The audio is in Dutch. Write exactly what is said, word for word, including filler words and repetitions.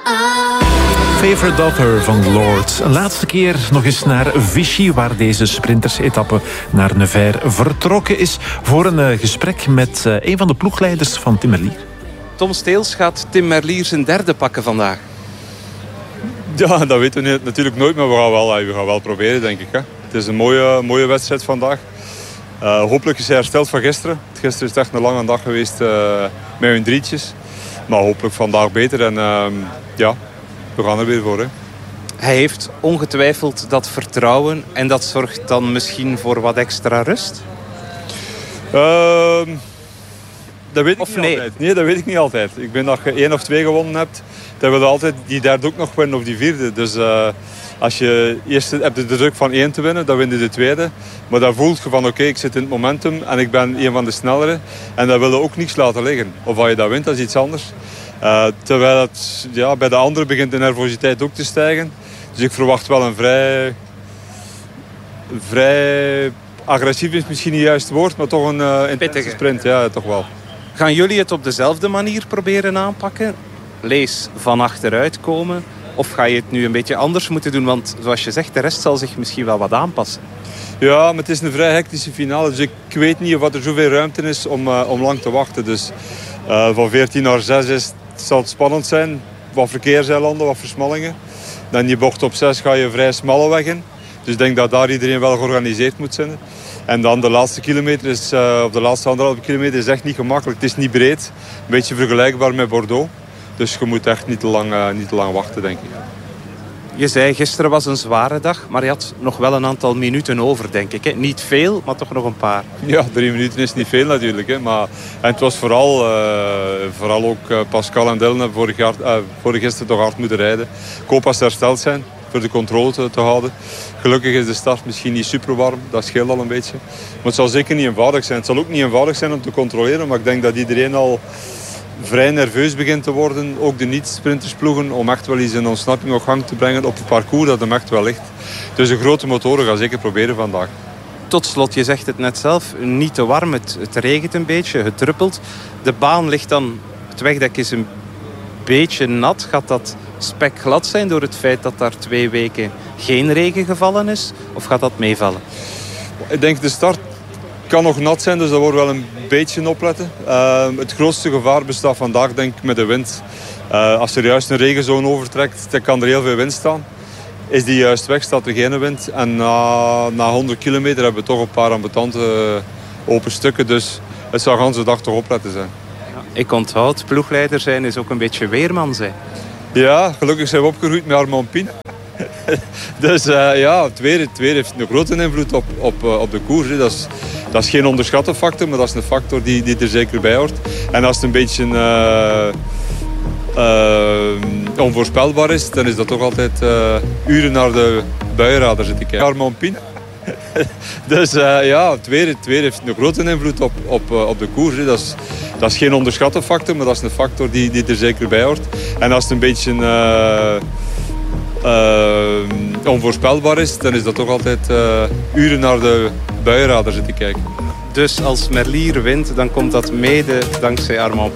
Favorite Daughter van Lord. Een laatste keer nog eens naar Vichy, waar deze sprintersetappe naar Nevers vertrokken is, voor een uh, gesprek met uh, een van de ploegleiders van Tim Merlier. Tom Steels, gaat Tim Merlier zijn derde pakken vandaag? Ja, dat weten we natuurlijk nooit, maar we gaan wel, we gaan wel proberen, denk ik. Hè. Het is een mooie, mooie wedstrijd vandaag. Uh, hopelijk is hij hersteld van gisteren. Gisteren is het echt een lange dag geweest uh, met hun drietjes. Maar hopelijk vandaag beter. En uh, ja, we gaan er weer voor. Hè. Hij heeft ongetwijfeld dat vertrouwen. En dat zorgt dan misschien voor wat extra rust? Uh, dat weet ik of niet nee? altijd. Nee, dat weet ik niet altijd. Ik ben dat je één of twee gewonnen hebt, dan wil je altijd die derde ook nog winnen of die vierde. Dus uh, als je eerst hebt de druk van één te winnen, dan win je de tweede. Maar dan voelt je van oké, okay, ik zit in het momentum en ik ben een van de snellere. En dan wil je ook niks laten liggen. Of als je dat wint, dat is iets anders. Uh, terwijl het, ja, bij de anderen begint de nervositeit ook te stijgen. Dus ik verwacht wel een vrij... vrij agressief is misschien niet het juiste woord, maar toch een uh, intense sprint. Ja, toch wel. Gaan jullie het op dezelfde manier proberen aanpakken? Lees van achteruit komen. Of ga je het nu een beetje anders moeten doen? Want zoals je zegt, de rest zal zich misschien wel wat aanpassen. Ja, maar het is een vrij hectische finale. Dus ik weet niet of er zoveel ruimte is om, uh, om lang te wachten. Dus uh, van veertien naar zes is, zal het spannend zijn. Wat verkeer zijn landen, wat versmallingen. Dan die bocht op zes ga je vrij smalle weg in. Dus ik denk dat daar iedereen wel georganiseerd moet zijn. En dan de laatste kilometer is, uh, of de laatste anderhalve kilometer is echt niet gemakkelijk. Het is niet breed. Een beetje vergelijkbaar met Bordeaux. Dus je moet echt niet te lang, uh, niet te lang wachten, denk ik. Je zei, gisteren was een zware dag, maar je had nog wel een aantal minuten over, denk ik. Hè? Niet veel, maar toch nog een paar. Ja, drie minuten is niet veel natuurlijk. Hè. Maar, en het was vooral, uh, vooral ook uh, Pascal en Dylan hebben vorig, jaar, uh, vorig gisteren toch hard moeten rijden. Ik hoop dat ze hersteld zijn voor de controle te, te houden. Gelukkig is de start misschien niet super warm, dat scheelt al een beetje. Maar het zal zeker niet eenvoudig zijn. Het zal ook niet eenvoudig zijn om te controleren, maar ik denk dat iedereen al vrij nerveus begint te worden. Ook de niet-sprintersploegen, om echt wel eens een ontsnapping op gang te brengen op het parcours dat hem echt wel ligt. Dus de grote motoren gaan zeker proberen vandaag. Tot slot, je zegt het net zelf, niet te warm. Het, het regent een beetje, het druppelt. De baan ligt dan, het wegdek is een beetje nat. Gaat dat spekglad zijn door het feit dat daar twee weken geen regen gevallen is? Of gaat dat meevallen? Ik denk de start kan nog nat zijn, dus daar wordt wel een beetje opletten. Uh, het grootste gevaar bestaat vandaag denk ik met de wind. Uh, als er juist een regenzone overtrekt, dan kan er heel veel wind staan. Is die juist weg, staat er geen wind. En na, na honderd kilometer hebben we toch een paar ambetante uh, open stukken. Dus het zal de hele dag toch opletten zijn. Ik onthoud, ploegleider zijn is ook een beetje weerman zijn. Ja, gelukkig zijn we opgegroeid met Armand Pien. Dus uh, ja, het weer, het weer heeft een grote invloed op, op, uh, op de koers. Hè. Dat is, dat is geen onderschatte factor, maar dat is een factor die, die er zeker bij hoort. En als het een beetje uh, uh, onvoorspelbaar is, dan is dat toch altijd uh, uren naar de buienradar zitten kijken. Armand Pien. Dus uh, ja, het weer, het weer heeft een grote invloed op, op, uh, op de koers. Hè. Dat is, dat is geen onderschatte factor, maar dat is een factor die, die er zeker bij hoort. En als het een beetje uh, uh, onvoorspelbaar is, dan is dat toch altijd uh, uren naar de buienradar zitten kijken. Dus als Merlier wint, dan komt dat mede dankzij Armand